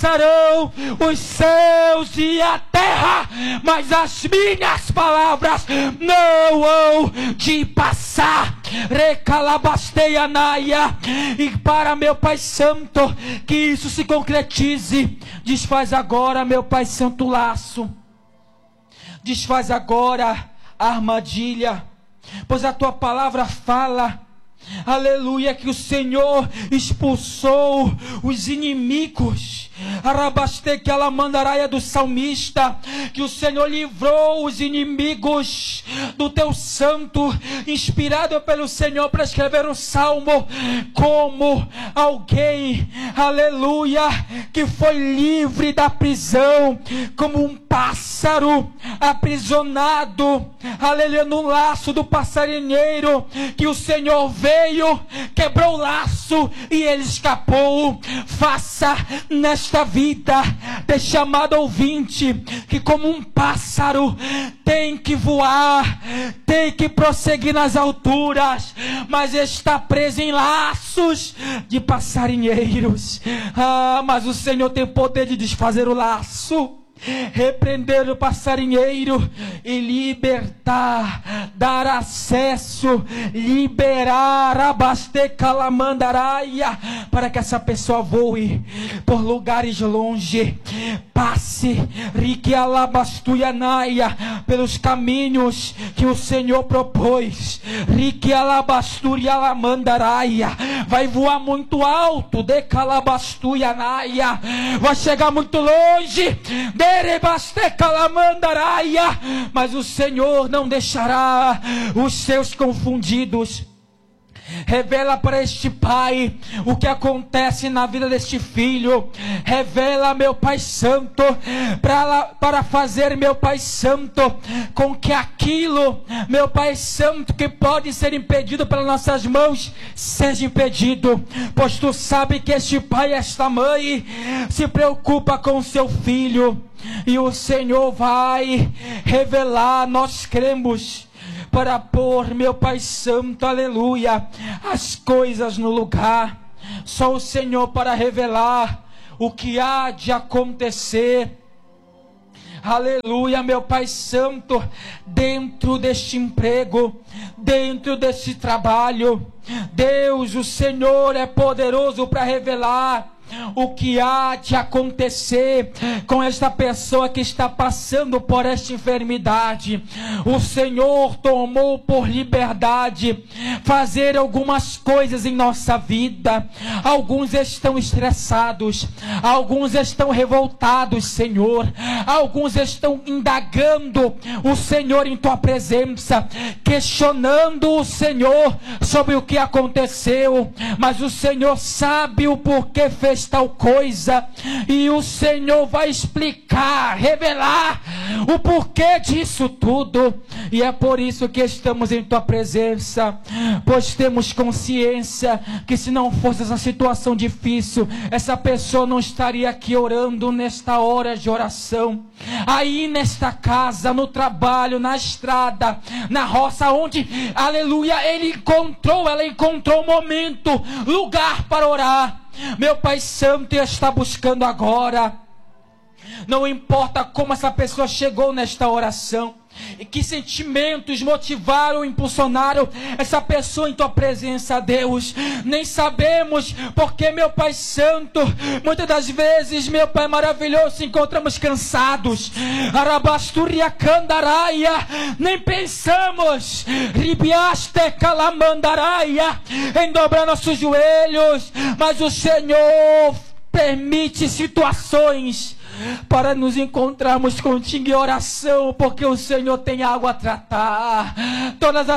passarão os céus e a terra, mas as minhas palavras não hão de passar. Recalabasteia naia. E para meu Pai Santo, que isso se concretize. Desfaz agora, meu Pai Santo, o laço. Desfaz agora a armadilha, pois a tua palavra fala, aleluia, que o Senhor expulsou os inimigos. Arabaste que ela mandaraia do salmista, que o Senhor livrou os inimigos do teu santo, inspirado pelo Senhor para escrever o salmo, como alguém, aleluia, que foi livre da prisão, como um pássaro aprisionado, aleluia, no laço do passarinheiro, que o Senhor veio, quebrou o laço e ele escapou. Faça nesta vida, deixa, amado ouvinte, que como um pássaro tem que voar, tem que prosseguir nas alturas, mas está preso em laços de passarinheiros. Mas o Senhor tem poder de desfazer o laço, repreender o passarinheiro e libertar, dar acesso, liberar, abastecalamandaria, para que essa pessoa voe por lugares longe, passe riquialabastuianaia pelos caminhos que o Senhor propôs. Riquialabasturialamandaraia, vai voar muito alto, decalabastuianaia, vai chegar muito longe, mas o Senhor não deixará os seus confundidos. Revela para este pai o que acontece na vida deste filho. Revela, meu Pai Santo, para fazer, meu Pai Santo, com que aquilo, meu Pai Santo, que pode ser impedido pelas nossas mãos, seja impedido. Pois tu sabe que este pai e esta mãe se preocupa com o seu filho, e o Senhor vai revelar, nós cremos, para pôr, meu Pai Santo, aleluia, as coisas no lugar. Só o Senhor para revelar o que há de acontecer. Aleluia, meu Pai Santo, dentro deste emprego, dentro deste trabalho. Deus, o Senhor é poderoso para revelar o que há de acontecer com esta pessoa que está passando por esta enfermidade. O Senhor tomou por liberdade fazer algumas coisas em nossa vida. Alguns estão estressados, alguns estão revoltados, Senhor. Alguns estão indagando o Senhor em tua presença, questionando o Senhor sobre o que aconteceu, mas o Senhor sabe o porquê fez tal coisa, e o Senhor vai explicar, revelar o porquê disso tudo. E é por isso que estamos em tua presença, pois temos consciência que se não fosse essa situação difícil, essa pessoa não estaria aqui orando nesta hora de oração, aí nesta casa, no trabalho, na estrada, na roça, onde, aleluia, ela encontrou um momento, lugar para orar. Meu Pai Santo está buscando agora. Não importa como essa pessoa chegou nesta oração, e que sentimentos motivaram, impulsionaram essa pessoa em tua presença, Deus. Nem sabemos, porque, meu Pai Santo, muitas das vezes, meu Pai maravilhoso, encontramos cansados. Arabasturia candaraia, nem pensamos, ribiaste calamandaraia, em dobrar nossos joelhos, mas o Senhor permite situações para nos encontrarmos contigo em oração, porque o Senhor tem algo a tratar. Todas as